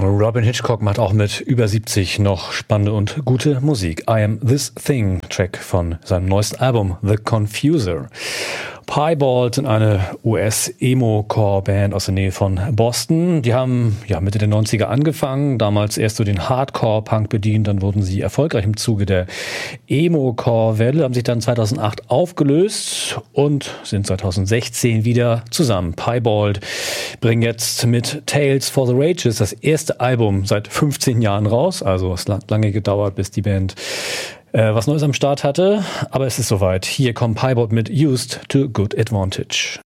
Robin Hitchcock macht auch mit über 70 noch spannende und gute Musik. I Am This Thing, Track von seinem neuesten Album The Confuser. Piebald sind eine US-Emo-Core-Band aus der Nähe von Boston. Die haben Mitte der 90er angefangen, damals erst so den Hardcore-Punk bedient, dann wurden sie erfolgreich im Zuge der Emo-Core-Welle, haben sich dann 2008 aufgelöst und sind 2016 wieder zusammen. Piebald bringen jetzt mit Tales for the Rages das erste Album seit 15 Jahren raus, also es hat lange gedauert, bis die Band was Neues am Start hatte, aber es ist soweit. Hier kommt Piebald mit Used to Good Advantage.